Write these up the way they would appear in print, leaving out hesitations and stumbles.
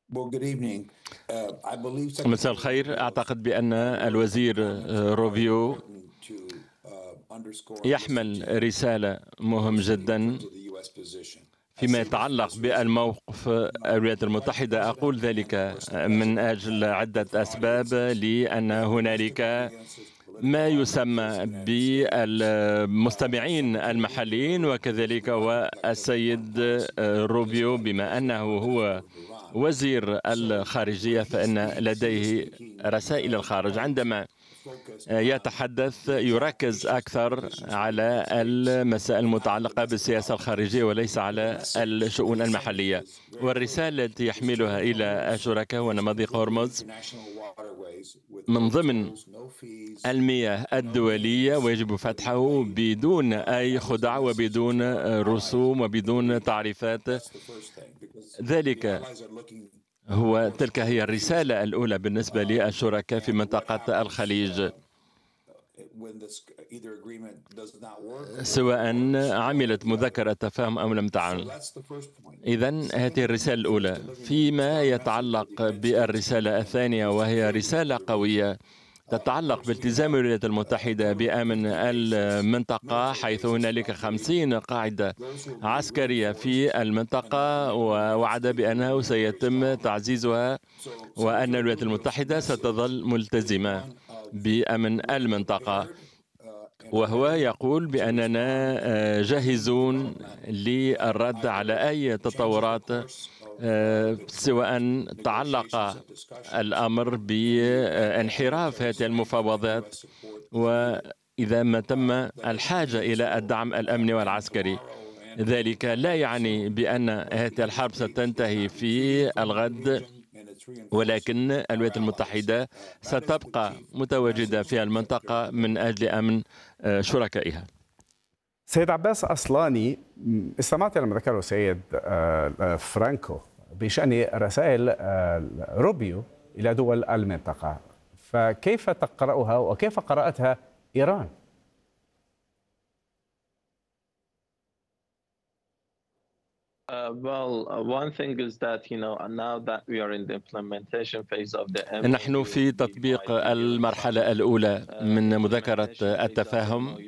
مساء الخير. أعتقد بأن الوزير روبيو يحمل رسالة مهمة جدا فيما يتعلق بالموقف الولايات المتحدة. أقول ذلك من أجل عدة أسباب، لأن هنالك ما يسمى بالمستمعين المحليين وكذلك والسيد روبيو بما أنه هو وزير الخارجية فإن لديه رسائل الخارج. عندما يتحدث يركز أكثر على المسائل المتعلقة بالسياسة الخارجية وليس على الشؤون المحلية، والرسالة التي يحملها إلى الشركاء ونماذج هرمز من ضمن المياه الدولية ويجب فتحه بدون أي خدع وبدون رسوم وبدون تعريفات. تلك هي الرسالة الأولى بالنسبة للشركاء في منطقة الخليج، سواء عملت مذكرة تفاهم أو لم تعمل. إذن هذه الرسالة الأولى. فيما يتعلق بالرسالة الثانية وهي رسالة قوية تتعلق بالتزام الولايات المتحدة بأمن المنطقة، حيث هنالك 50 قاعدة عسكرية في المنطقة، ووعد بأنه سيتم تعزيزها وأن الولايات المتحدة ستظل ملتزمة بأمن المنطقة. وهو يقول بأننا جاهزون للرد على أي تطورات سواء تعلق الأمر بانحراف هذه المفاوضات، وإذا ما تم الحاجة إلى الدعم الأمني والعسكري. ذلك لا يعني بأن هذه الحرب ستنتهي في الغد، ولكن الولايات المتحدة ستبقى متواجدة في المنطقة من أجل أمن شركائها. سيد عباس أصلاني، استمعت إلى ما ذكره السيد فرانكو بشأن رسائل روبيو إلى دول المنطقة، فكيف تقرأها وكيف قرأتها إيران؟ نحن في تطبيق المرحلة الأولى من مذكرة التفاهم،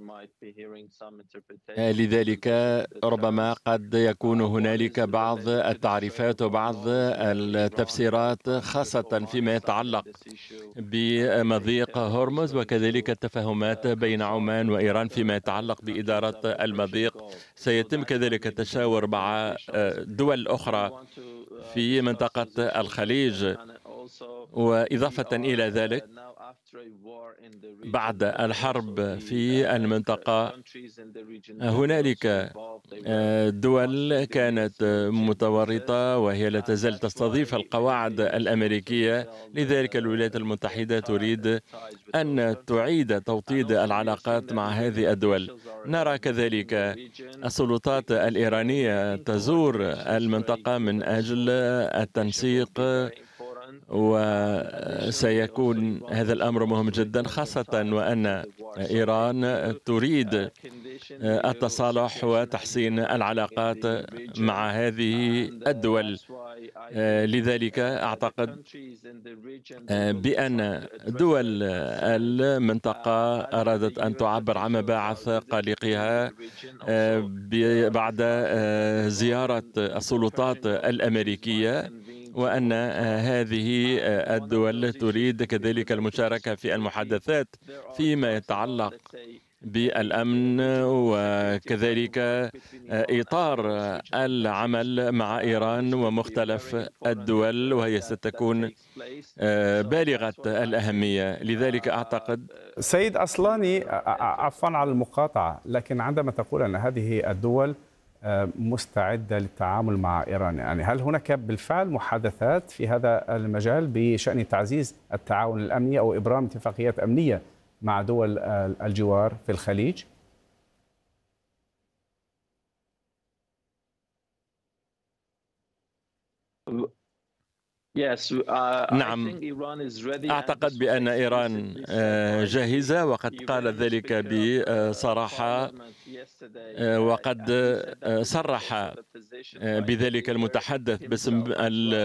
لذلك ربما قد يكون هنالك بعض التعريفات وبعض التفسيرات، خاصة فيما يتعلق بمضيق هرمز وكذلك التفاهمات بين عمان وإيران فيما يتعلق بإدارة المضيق. سيتم كذلك التشاور مع دول أخرى في منطقة الخليج. وإضافة إلى ذلك، بعد الحرب في المنطقة هنالك دول كانت متورطة وهي لا تزال تستضيف القواعد الأمريكية. لذلك الولايات المتحدة تريد أن تعيد توطيد العلاقات مع هذه الدول. نرى كذلك السلطات الإيرانية تزور المنطقة من أجل التنسيق، وسيكون هذا الأمر مهم جدا، خاصة وأن إيران تريد التصالح وتحسين العلاقات مع هذه الدول. لذلك أعتقد بأن دول المنطقة أرادت أن تعبر عن مباعث قلقها بعد زيارة السلطات الأمريكية، وأن هذه الدول تريد كذلك المشاركة في المحادثات فيما يتعلق بالأمن وكذلك إطار العمل مع إيران ومختلف الدول، وهي ستكون بالغة الأهمية. لذلك أعتقد سيد أصلاني، عفوا على المقاطعة، لكن عندما تقول أن هذه الدول مستعدة للتعامل مع إيران، يعني هل هناك بالفعل محادثات في هذا المجال بشأن تعزيز التعاون الأمني أو إبرام اتفاقيات أمنية مع دول الجوار في الخليج؟ نعم، أعتقد بأن إيران جاهزة، وقد قال ذلك بصراحة، وقد صرح بذلك المتحدث باسم